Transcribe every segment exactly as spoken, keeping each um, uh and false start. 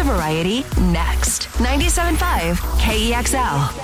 to Variety next. ninety-seven point five K E X L.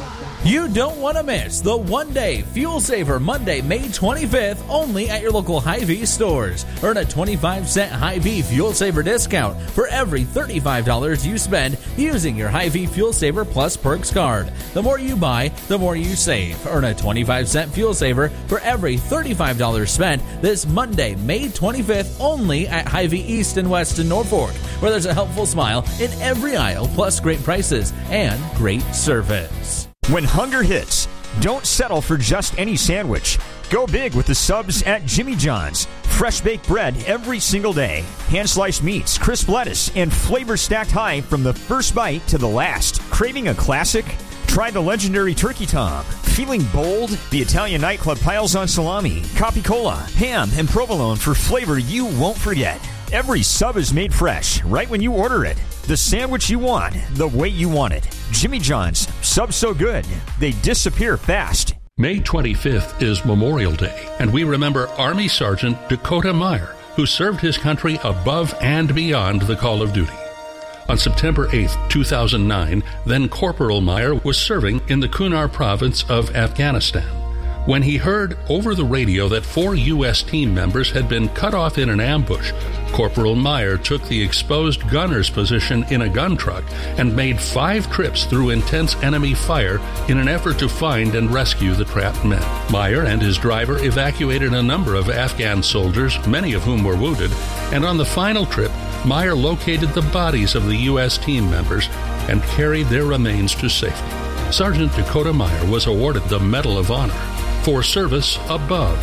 You don't want to miss the one-day Fuel Saver Monday, May twenty-fifth, only at your local Hy-Vee stores. Earn a twenty-five cent Hy-Vee Fuel Saver discount for every thirty-five dollars you spend using your Hy-Vee Fuel Saver Plus Perks card. The more you buy, the more you save. Earn a twenty-five cent Fuel Saver for every thirty-five dollars spent this Monday, May twenty-fifth, only at Hy-Vee East and West in Norfolk, where there's a helpful smile in every aisle, plus great prices and great service. When hunger hits, don't settle for just any sandwich. Go big with the subs at Jimmy John's. Fresh baked bread every single day. Hand-sliced meats, crisp lettuce, and flavor stacked high from the first bite to the last. Craving a classic? Try the legendary Turkey Tom. Feeling bold? The Italian nightclub piles on salami, capicola, ham, and provolone for flavor you won't forget. Every sub is made fresh right when you order it. The sandwich you want, the way you want it. Jimmy John's, subs so good, they disappear fast. May twenty-fifth is Memorial Day, and we remember Army Sergeant Dakota Meyer, who served his country above and beyond the call of duty. On September eighth, two thousand nine, then Corporal Meyer was serving in the Kunar province of Afghanistan. When he heard over the radio that four U S team members had been cut off in an ambush, Corporal Meyer took the exposed gunner's position in a gun truck and made five trips through intense enemy fire in an effort to find and rescue the trapped men. Meyer and his driver evacuated a number of Afghan soldiers, many of whom were wounded, and on the final trip, Meyer located the bodies of the U S team members and carried their remains to safety. Sergeant Dakota Meyer was awarded the Medal of Honor for service above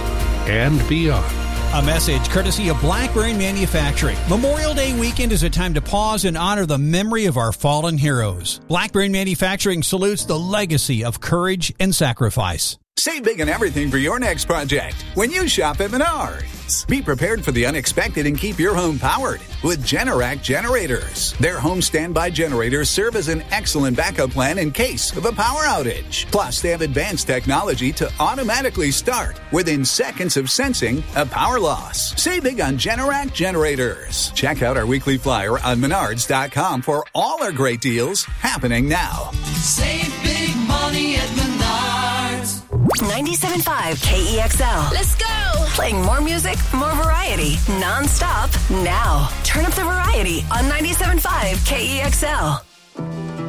and beyond. A message courtesy of Blackberry Manufacturing. Memorial Day weekend is a time to pause and honor the memory of our fallen heroes. Blackberry Manufacturing salutes the legacy of courage and sacrifice. Save big on everything for your next project when you shop at Menards. Be prepared for the unexpected and keep your home powered with Generac generators. Their home standby generators serve as an excellent backup plan in case of a power outage. Plus, they have advanced technology to automatically start within seconds of sensing a power loss. Save big on Generac generators. Check out our weekly flyer on Menards dot com for all our great deals happening now. Save big money at Menards. ninety-seven point five K E X L. Let's go! Playing more music, more variety, non-stop, now. Turn up the variety on ninety-seven point five K E X L.